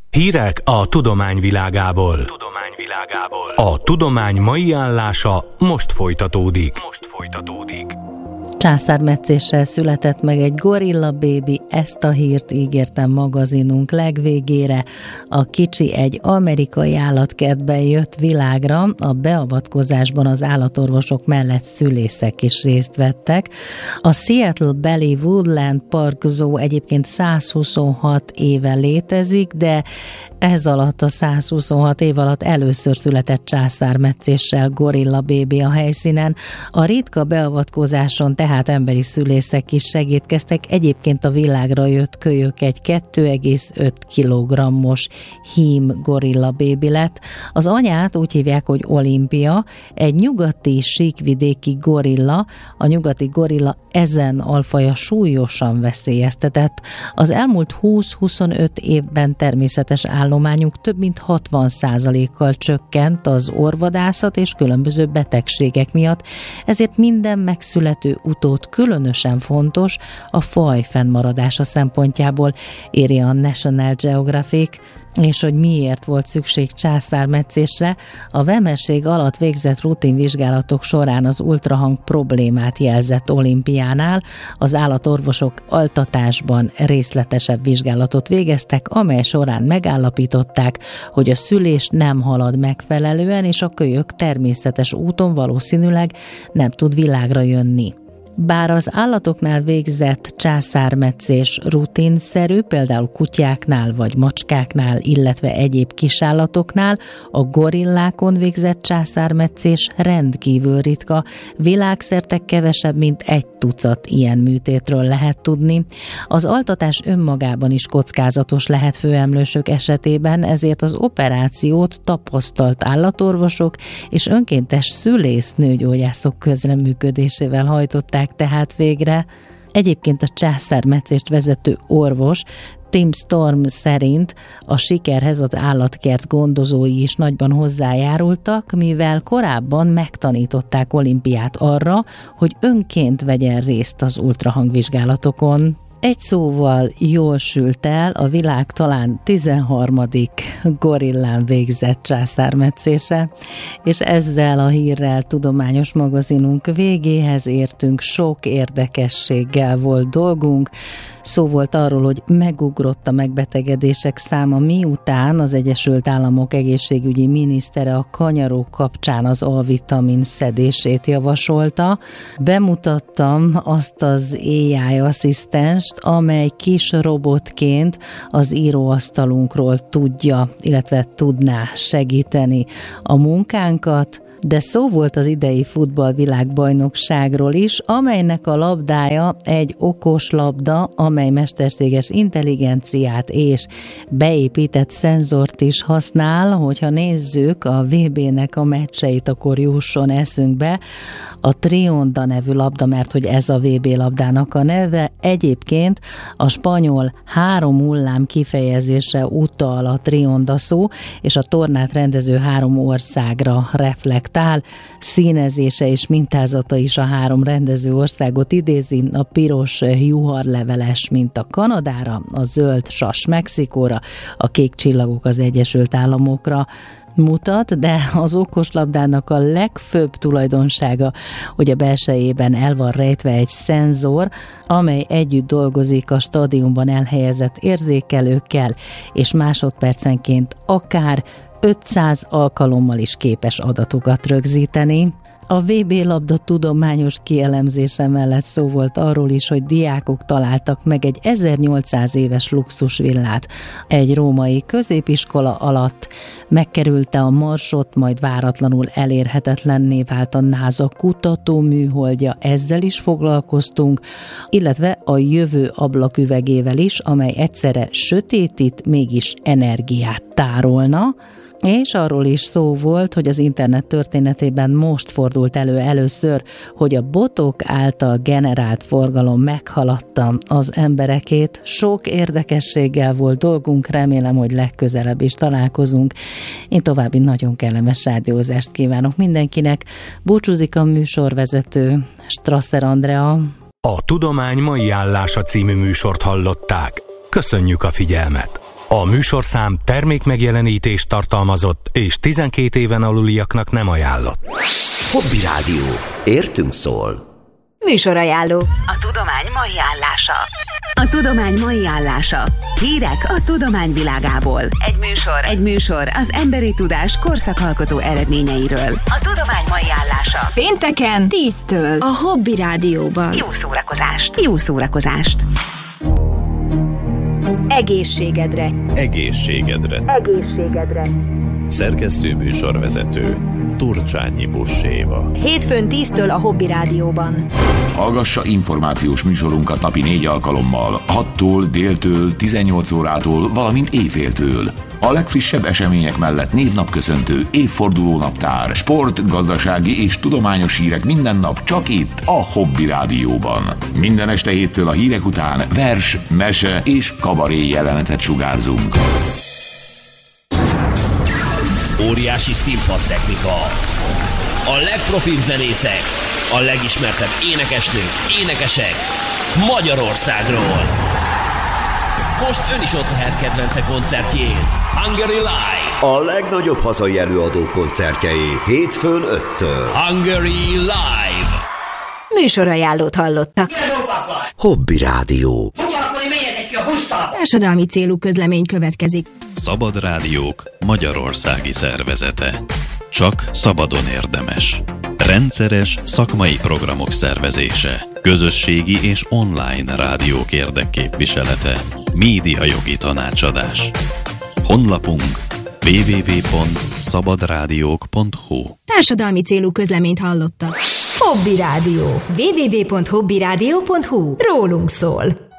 Hírek a tudomány világából. A tudomány mai állása most folytatódik. Császármetszéssel született meg egy gorilla bébi, ezt a hírt ígérte magazinunk legvégére. A kicsi egy amerikai állatkertben jött világra, a beavatkozásban az állatorvosok mellett szülészek is részt vettek. A Seattle Beli Woodland Park Zoo egyébként 126 éve létezik, de ez alatt a 126 év alatt először született császármetszéssel gorilla bébi a helyszínen. A ritka beavatkozáson tehát emberi szülészek is segítkeztek. Egyébként a világra jött kölyök egy 2,5 kg-os hím gorilla bébi lett. Az anyát úgy hívják, hogy Olimpia, egy nyugati síkvidéki gorilla. A nyugati gorilla ezen alfaja súlyosan veszélyeztetett. Az elmúlt 20-25 évben természetes állományuk több mint 60%-kal csökkent az orvadászat és különböző betegségek miatt, ezért minden megszülető utód különösen fontos a faj fennmaradása szempontjából, írja a National Geographic. És hogy miért volt szükség császármetszésre, a vemesség alatt végzett rutinvizsgálatok során az ultrahang problémát jelzett Olimpiánál. Az állatorvosok altatásban részletesebb vizsgálatot végeztek, amely során megállapították, hogy a szülés nem halad megfelelően, és a kölyök természetes úton valószínűleg nem tud világra jönni. Bár az állatoknál végzett császármetszés rutinszerű, például kutyáknál vagy macskáknál, illetve egyéb kisállatoknál, a gorillákon végzett császármetszés rendkívül ritka. Világszerte kevesebb, mint 1 ilyen műtétről lehet tudni. Az altatás önmagában is kockázatos lehet főemlősök esetében, ezért az operációt tapasztalt állatorvosok és önkéntes szülésznőgyógyászok közreműködésével hajtották tehát végre. Egyébként a császármetszést vezető orvos Tim Storm szerint a sikerhez az állatkert gondozói is nagyban hozzájárultak, mivel korábban megtanították Olimpiát arra, hogy önként vegyen részt az ultrahangvizsgálatokon. Egy szóval jól sült el a világ talán 13. gorillán végzett császármetszése, és ezzel a hírrel tudományos magazinunk végéhez értünk. Sok érdekességgel volt dolgunk. Szó volt arról, hogy megugrott a megbetegedések száma, miután az Egyesült Államok egészségügyi minisztere a kanyarok kapcsán az A-vitamin szedését javasolta. Bemutattam azt az AI asszisztenst, amely kis robotként az íróasztalunkról tudja, illetve tudná segíteni a munkánkat. De szó volt az idei futballvilágbajnokságról is, amelynek a labdája egy okos labda, amely mesterséges intelligenciát és beépített szenzort is használ. Hogyha nézzük a VB-nek a meccseit, akkor jusson eszünkbe a Trionda nevű labda, mert hogy ez a VB labdának a neve. Egyébként a spanyol 3 hullám kifejezése utal a Trionda szó, és a tornát rendező 3 országra reflektál. Színezése és mintázata is a 3 rendező országot idézi, a piros juharleveles minta Kanadára, a zöld sas Mexikóra, a kék csillagok az Egyesült Államokra mutat, de az okoslabdának a legfőbb tulajdonsága, hogy a belsejében el van rejtve egy szenzor, amely együtt dolgozik a stadionban elhelyezett érzékelőkkel, és másodpercenként akár 500 alkalommal is képes adatokat rögzíteni. A VB labda tudományos kielemzése mellett szó volt arról is, hogy diákok találtak meg egy 1800 éves luxusvillát egy római középiskola alatt. Megkerülte a Marsot, majd váratlanul elérhetetlenné vált a NASA kutatóműholdja, ezzel is foglalkoztunk, illetve a jövő ablaküvegével is, amely egyszerre sötétít, mégis energiát tárolna. És arról is szó volt, hogy az internet történetében most fordult elő először, hogy a botok által generált forgalom meghaladta az emberekét. Sok érdekességgel volt dolgunk, remélem, hogy legközelebb is találkozunk. Én további nagyon kellemes rádiózást kívánok mindenkinek. Búcsúzik a műsorvezető, Strasser Andrea. A Tudomány mai állása című műsort hallották. Köszönjük a figyelmet! A műsorszám termékmegjelenítést tartalmazott és 12 éven aluliaknak nem ajánlott. Hobby Rádió. Értünk szól. Műsorajánló. A tudomány mai állása. A tudomány mai állása. Hírek a tudomány világából. Egy műsor az emberi tudás korszakalkotó eredményeiről. A tudomány mai állása. Pénteken 10-től a Hobby Rádióban. Jó szórakozást! Jó szórakozást! Egészségedre. Szerkesztő műsorvezető Turcsányi Busséva. Hétfőn 10-től a Hobby Rádióban. Hallgassa információs műsorunkat napi 4 alkalommal, 6-tól, déltől, 18 órától, valamint éjféltől. A legfrissebb események mellett névnapköszöntő, évfordulónaptár, sport, gazdasági és tudományos hírek minden nap csak itt, a Hobby Rádióban. Minden este 7-től a hírek után vers, mese és kabaré jelenetet sugárzunk. Óriási színpadtechnika. A legprofibb zenészek, a legismertebb énekesnők, énekesek Magyarországról. Most ön is ott lehet kedvence koncertjén. Hungary Live. A legnagyobb hazai előadók koncertjei hétfőn 5-től. Hungary Live. Műsorajánlót hallottak. Hobby Rádió. Társadalmi célú közlemény következik. Szabad Rádiók Magyarországi Szervezete. Csak szabadon érdemes. Rendszeres szakmai programok szervezése. Közösségi és online rádiók érdekképviselete. Médiajogi tanácsadás. Honlapunk www.szabadrádiók.hu. Társadalmi célú közleményt hallottak. Hobby Rádió. www.hobbyradio.hu. Rólunk szól.